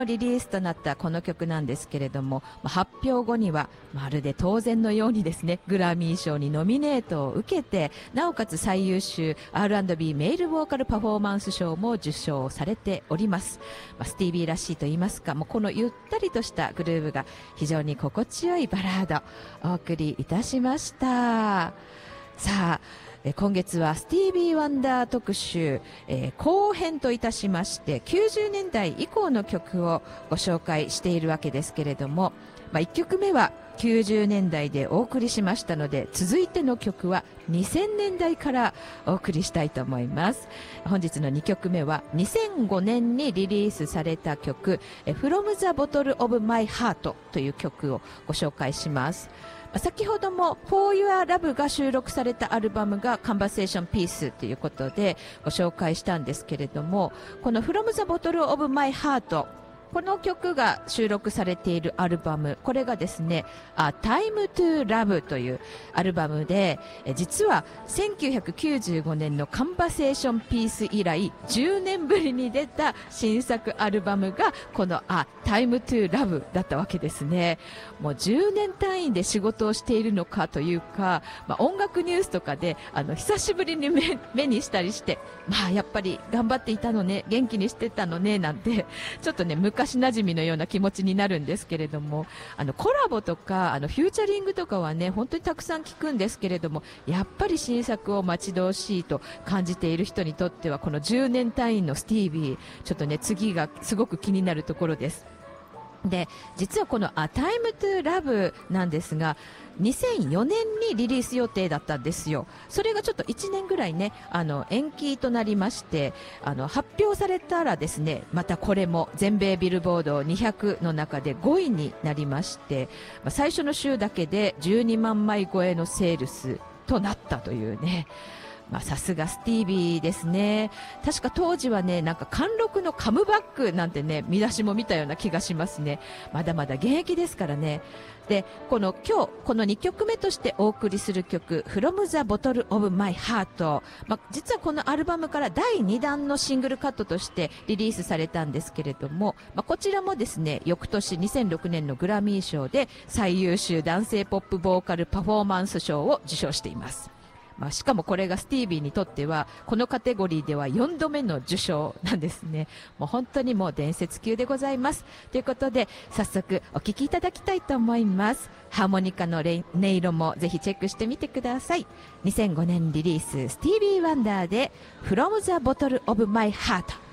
リリースとなったこの曲なんですけれども、発表後にはまるで当然のようにですね、グラミー賞にノミネートを受けて、なおかつ最優秀 R&B メールボーカルパフォーマンス賞も受賞されております。スティービーらしいと言いますか、もうこのゆったりとしたグルーヴが非常に心地よいバラードお送りいたしました。さあ、今月はスティービー・ワンダー特集、後編といたしまして90年代以降の曲をご紹介しているわけですけれども、1曲目は90年代でお送りしましたので、続いての曲は2000年代からお送りしたいと思います。本日の2曲目は2005年にリリースされた曲 From the Bottle of My Heart という曲をご紹介します。先ほども For Your Love が収録されたアルバムが Conversation Piece ということでご紹介したんですけれども、この From the Bottle of My Heart、この曲が収録されているアルバム、これがですね、Time to Love というアルバムで、実は1995年のカンバセーションピース以来10年ぶりに出た新作アルバムがこのTime to Love だったわけですね。もう10年単位で仕事をしているのかというか、音楽ニュースとかで久しぶりに目にしたりして、やっぱり頑張っていたのね、元気にしてたのねなんてちょっとね、昔馴染みのような気持ちになるんですけれども、コラボとかフューチャリングとかはね、本当にたくさん聞くんですけれども、やっぱり新作を待ち遠しいと感じている人にとっては、この10年単位のスティービー、ちょっとね、次がすごく気になるところです。で、実はこのTime to Love なんですが、2004年にリリース予定だったんですよ。それがちょっと1年ぐらいね、延期となりまして、発表されたらですね、またこれも全米ビルボード200の中で5位になりまして、最初の週だけで12万枚超えのセールスとなったというね、さすがスティービーですね。確か当時はね、なんか貫禄のカムバックなんてね、見出しも見たような気がしますね。まだまだ現役ですからね。で、今日この2曲目としてお送りする曲 From the Bottle of My Heart、実はこのアルバムから第2弾のシングルカットとしてリリースされたんですけれども、こちらもですね、翌年2006年のグラミー賞で最優秀男性ポップボーカルパフォーマンス賞を受賞しています。しかもこれがスティービーにとってはこのカテゴリーでは4度目の受賞なんですね。もう本当にもう伝説級でございます。ということで早速お聴きいただきたいと思います。ハーモニカの音色もぜひチェックしてみてください。2005年リリース、スティービー・ワンダーで From the Bottle of My Heart。